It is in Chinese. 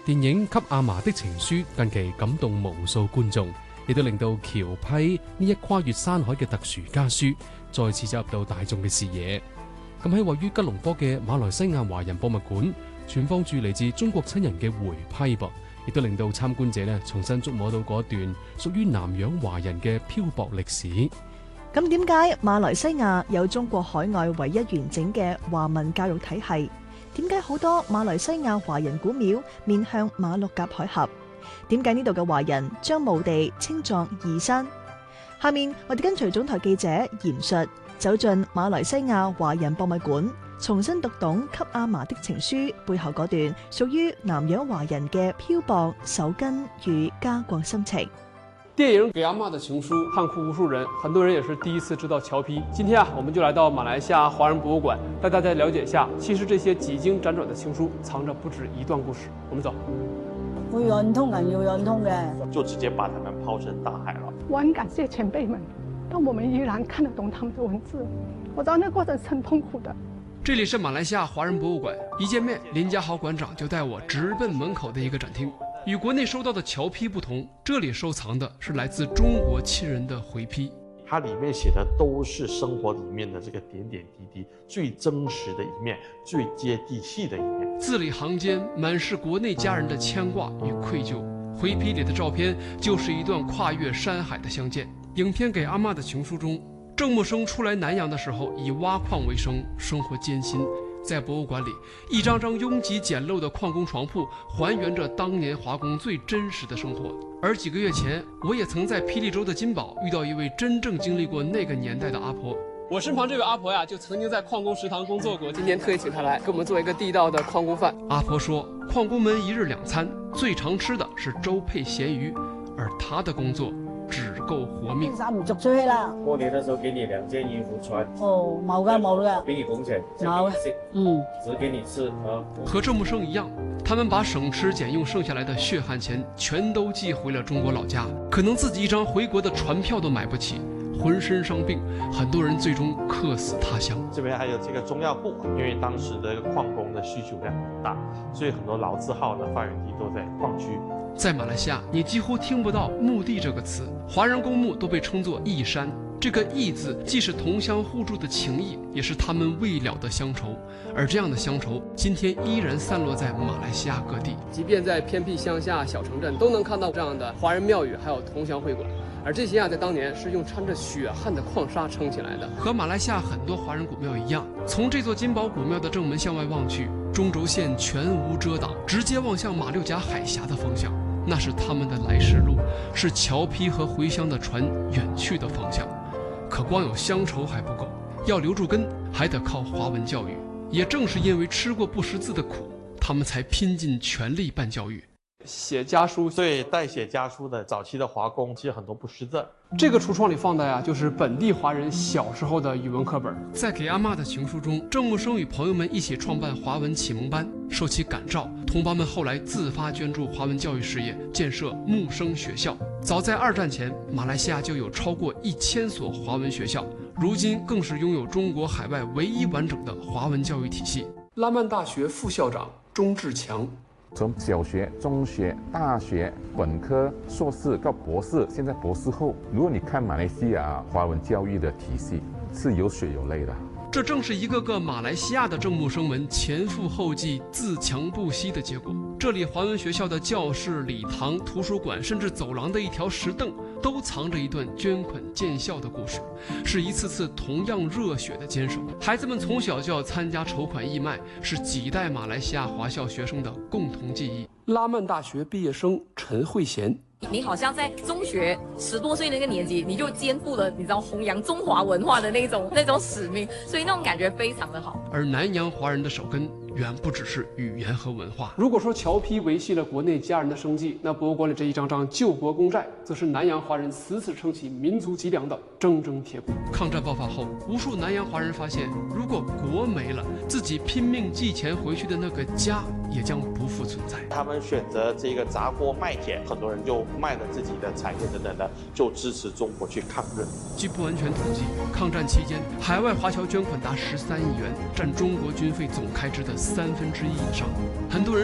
電影《給阿嫲的情書》近期感動無數觀眾，亦都令到僑批呢一跨越山海嘅特殊家書再次走入到大眾嘅視野。咁喺位於吉隆坡嘅馬來西亞華人博物館，存放住嚟自中國親人嘅回批噃，亦都令到參觀者重新觸摸到嗰段屬於南洋華人嘅漂泊歷史。 咁點解馬來西亞有中國海外唯一完整嘅華文教育體系？點解好多馬來西亞華人古廟面向馬六甲海峽？點解呢度嘅華人將墓地稱作義山？下面我哋跟隨總台記者嚴述，走進馬來西亞華人博物館，重新讀懂《給阿嫲的情書》背後嗰段屬於南洋華人嘅漂泊、守根與家國心情。 電影《給阿嫲的情書》撼哭無數人，很多人也是第一次知道僑批。今天我們就來到馬來西亞華人博物館，帶大家了解一下，其實這些幾經輾轉的情書，藏着不止一段故事。我們走。 會貫通人要貫通嘅， 就直接把他們拋成大海了。 我很感謝前輩們，但我們依然看得懂他們的文字。我知道那個過程是很痛苦的。 這裡是馬來西亞華人博物館，一見面，林家豪館長就帶我直奔門口的一個展廳。與國內收到的僑批不同，這裡收藏的是來自中國親人的回批。 它裡面寫的都是生活裡面的這個點點滴滴，最真實的一面，最接地氣的一面。 字裡行間滿是國內家人的牽掛與愧疚。回批裡的照片就是一段跨越山海的相見。影片《給阿嫲的情書》中，鄭木生出來南洋的時候以挖礦為生，生活艱辛。在博物館裡，一張張擁擠簡陋的礦工床鋪還原着當年華工最真實的生活。而幾個月前，我也曾在霹靂州的金寶遇到一位真正經歷過那個年代的阿婆。我身旁這位阿婆呀，就曾經在礦工食堂工作過。今天特意請她來給我們做一個地道的礦工飯。阿婆說，礦工們一日兩餐，最常吃的是粥配鹹魚，而她的工作只夠活命。 衫唔着出去啦。 過年的時候給你2件衣服穿。 哦，冇噶冇噶。 給你工錢。 冇。 只給你吃啊。 和鄭木生一樣，他們把省吃儉用剩下來的血汗錢全都寄回了中國老家，可能自己一張回國的船票都買不起，渾身傷病，很多人最終客死他鄉。 這邊還有這個中藥鋪，因為當時的礦工的需求量很大，所以很多老字號的發源地都在礦區。 在馬來西亞，你幾乎聽不到墓地這個詞，華人公墓都被稱作義山。這個義字既是同鄉互助的情誼，也是他們未了的鄉愁。而這樣的鄉愁，今天依然散落在馬來西亞各地。即便在偏僻鄉下小城鎮，都能看到這樣的華人廟宇，還有同鄉會館。而這些在當年是用摻着血汗的礦沙撐起來的。和馬來西亞很多華人古廟一樣，從這座金寶古廟的正門向外望去，中軸線全無遮擋，直接望向馬六甲海峽的方向。那是他們的來時路，是僑批和回鄉的船遠去的方向。可光有鄉愁還不夠，要留住根，還得靠華文教育。也正是因為吃過不識字的苦，他們才拼盡全力辦教育。寫家書， 對，代寫家書的早期的華工，其實很多不識字。 這個櫥窗裡放的呀，就是本地華人小時候的語文課本。在給阿嫲的情書中，鄭木生與朋友們一起創辦華文啟蒙班，受其感召，同胞們後來自發捐助華文教育事業，建設木生學校。早在2戰前，馬來西亞就有超過1000所華文學校，如今更是擁有中國海外唯一完整的華文教育體系。拉曼大學副校長鍾志強。 從小學、中學、大學、本科、碩士到博士，現在博士後，如果你看馬來西亞華文教育的體系，是有血有淚的。 這正是一個個馬來西亞的鄭木生們前赴後繼、自強不息的結果。這裡華文學校的教室、禮堂、圖書館，甚至走廊的一條石凳，都藏着一段捐款建校的故事，是一次次同樣熱血的堅守。孩子們從小就要參加籌款義賣，是幾代馬來西亞華校學生的共同記憶。拉曼大學畢業生陳慧嫻。 你好像在中學10多歲那個年紀，你就肩負了你知道弘揚中華文化的那種使命，所以那種感覺非常的好。 而南洋華人的手根遠不只是語言和文化。如果說僑批維繫了國內家人的生計，那博物館裡這一張張救國公債，則是南洋華人死死撐起民族脊梁的錚錚鐵骨。抗戰爆發後，無數南洋華人發現，如果國沒了，自己拼命寄錢回去的那個家也將不復存在。 他們選擇這個砸鍋賣鐵，很多人就賣了自己的產業等等的，就支持中國去抗日。 據不完全統計，抗戰期間，海外華僑捐款達13億元，佔中國軍費總開支的1/3以上。很多人